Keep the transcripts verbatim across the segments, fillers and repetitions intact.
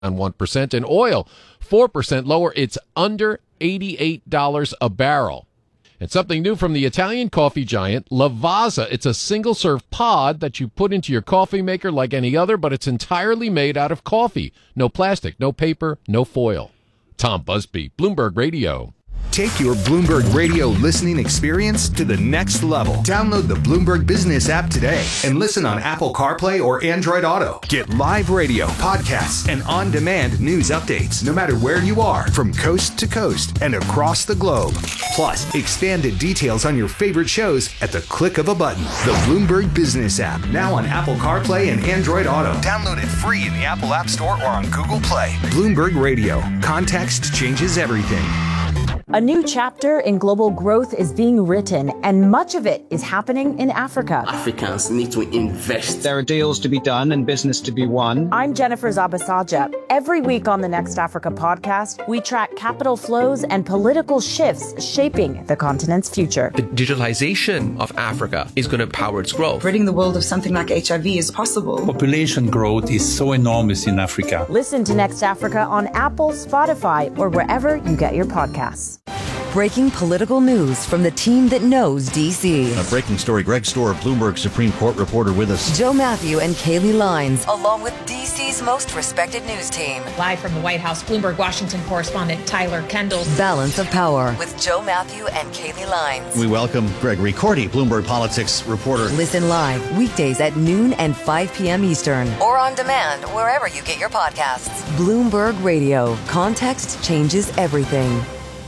one percent, and oil four percent lower. It's under eighty-eight dollars a barrel. And something new from the Italian coffee giant, Lavazza. It's a single-serve pod that you put into your coffee maker like any other, but it's entirely made out of coffee. No plastic, no paper, no foil. Tom Busby, Bloomberg Radio. Take your Bloomberg Radio listening experience to the next level. Download the Bloomberg Business app today and listen on Apple CarPlay or Android Auto. Get live radio, podcasts, and on-demand news updates no matter where you are, from coast to coast and across the globe. Plus, expanded details on your favorite shows at the click of a button. The Bloomberg Business app, now on Apple CarPlay and Android Auto. Download it free in the Apple App Store or on Google Play. Bloomberg Radio. Context changes everything. A new chapter in global growth is being written, and much of it is happening in Africa. Africans need to invest. There are deals to be done and business to be won. I'm Jennifer Zabasaja. Every week on the Next Africa podcast, we track capital flows and political shifts shaping the continent's future. The digitalization of Africa is going to power its growth. Ridding the world of something like H I V is possible. Population growth is so enormous in Africa. Listen to Next Africa on Apple, Spotify, or wherever you get your podcasts. Breaking political news from the team that knows D C. A breaking story. Greg Stohr, Bloomberg Supreme Court reporter, with us. Joe Matthew and Kaylee Lines, along with D C's most respected news team. Live from the White House, Bloomberg Washington correspondent Tyler Kendall. Balance of Power with Joe Matthew and Kaylee Lines. We welcome Gregory Cordy, Bloomberg Politics reporter. Listen live weekdays at noon and five p.m. Eastern, or on demand wherever you get your podcasts. Bloomberg Radio. Context changes everything.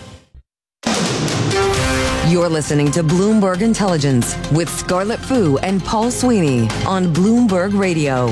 You're listening to Bloomberg Intelligence with Scarlett Fu and Paul Sweeney on Bloomberg Radio.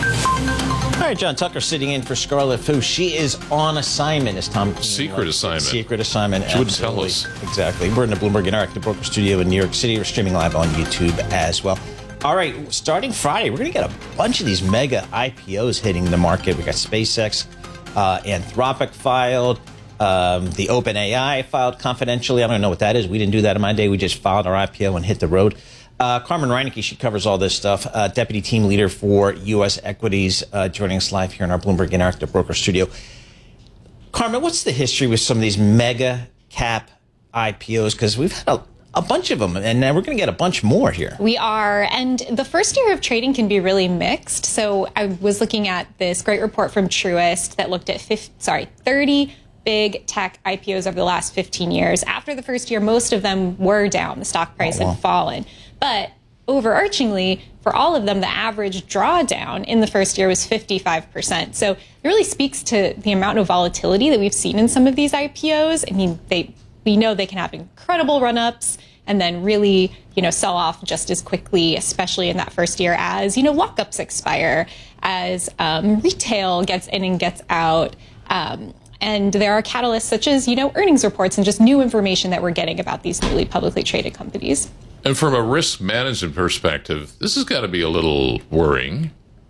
All right, John Tucker sitting in for Scarlett Fu. She is on assignment, as Tom. Secret assignment. Secret assignment. She wouldn't tell us. Exactly. We're in the Bloomberg Interactive Broker Studio in New York City. We're streaming live on YouTube as well. All right, starting Friday, we're going to get a bunch of these mega I P Os hitting the market. We got SpaceX, uh, Anthropic filed. Um, the OpenAI filed confidentially. I don't know what that is. We didn't do that in my day. We just filed our I P O and hit the road. Uh, Carmen Reineke, she covers all this stuff. Uh, Deputy Team Leader for U S Equities, uh, joining us live here in our Bloomberg Interactive Broker Studio. Carmen, what's the history with some of these mega cap I P Os? Because we've had a, a bunch of them, and we're going to get a bunch more here. We are, and the first year of trading can be really mixed. So I was looking at this great report from Truist that looked at fifty, sorry, thirty big tech I P Os over the last fifteen years. After the first year, most of them were down. The stock price oh, wow. had fallen. But overarchingly, for all of them, the average drawdown in the first year was fifty-five percent. So it really speaks to the amount of volatility that we've seen in some of these I P Os. I mean, they we know they can have incredible run-ups and then really, you know, sell off just as quickly, especially in that first year as, you know, lockups expire, as um, retail gets in and gets out. Um, And there are catalysts such as, you know, earnings reports and just new information that we're getting about these newly publicly traded companies. And from a risk management perspective, this has got to be a little worrying,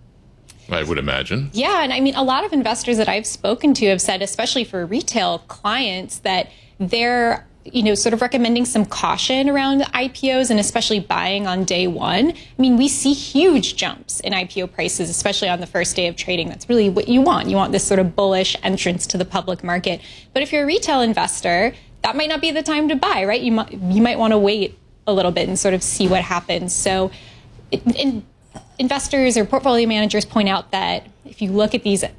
I would imagine. Yeah, and I mean, a lot of investors that I've spoken to have said, especially for retail clients, that they're, you know, sort of recommending some caution around I P Os and especially buying on day one. I mean, we see huge jumps in I P O prices, especially on the first day of trading. That's really what you want. You want this sort of bullish entrance to the public market. But if you're a retail investor, that might not be the time to buy, right? You might, you might want to wait a little bit and sort of see what happens. So it, in, investors or portfolio managers point out that if you look at these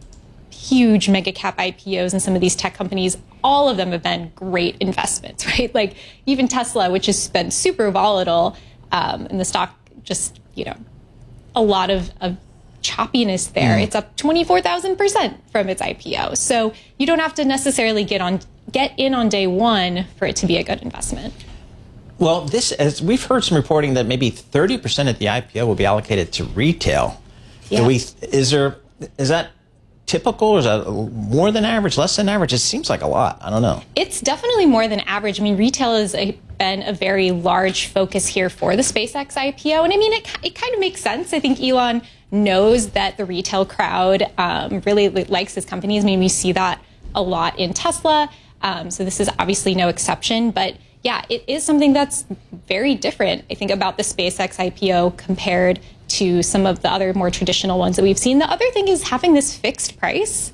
huge mega cap I P Os and some of these tech companies, all of them have been great investments, right? Like even Tesla, which has been super volatile, um, and the stock just, you know, a lot of, of choppiness there. Mm. It's up twenty-four thousand percent from its I P O. So you don't have to necessarily get on get in on day one for it to be a good investment. Well, this, as we've heard some reporting that maybe thirty percent of the I P O will be allocated to retail. Yeah. Do we, is there, is that typical, or is that more than average, less than average? It seems like a lot. I don't know. It's definitely more than average. I mean, retail has a, been a very large focus here for the SpaceX I P O. And I mean, it, it kind of makes sense. I think Elon knows that the retail crowd um, really likes his companies. I mean, we see that a lot in Tesla. Um, so this is obviously no exception. But yeah, it is something that's very different, I think, about the SpaceX I P O compared to some of the other more traditional ones that we've seen. The other thing is having this fixed price